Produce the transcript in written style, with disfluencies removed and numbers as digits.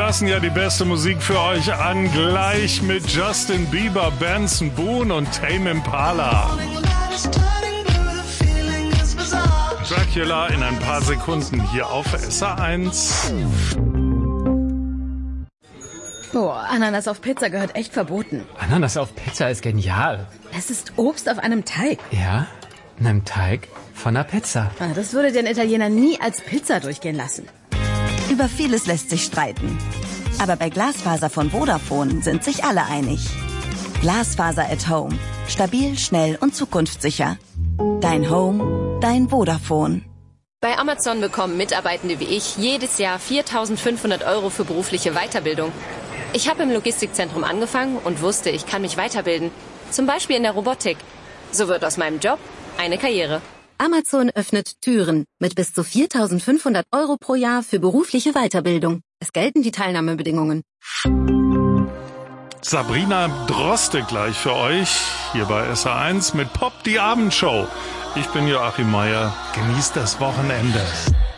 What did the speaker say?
lassen ja die beste Musik für euch an, gleich mit Justin Bieber, Benson Boone und Tame Impala. Dracula in ein paar Sekunden hier auf SA1. Boah, Ananas auf Pizza gehört echt verboten. Ananas auf Pizza ist genial. Es ist Obst auf einem Teig. Ja, in einem Teig von einer Pizza. Das würde den Italiener nie als Pizza durchgehen lassen. Über vieles lässt sich streiten. Aber bei Glasfaser von Vodafone sind sich alle einig. Glasfaser at Home. Stabil, schnell und zukunftssicher. Dein Home, dein Vodafone. Bei Amazon bekommen Mitarbeitende wie ich jedes Jahr 4.500 € für berufliche Weiterbildung. Ich habe im Logistikzentrum angefangen und wusste, ich kann mich weiterbilden. Zum Beispiel in der Robotik. So wird aus meinem Job eine Karriere. Amazon öffnet Türen mit bis zu 4.500 € pro Jahr für berufliche Weiterbildung. Es gelten die Teilnahmebedingungen. Sabrina Droste gleich für euch, hier bei SA1 mit Pop die Abendshow. Ich bin Joachim Meier, genießt das Wochenende.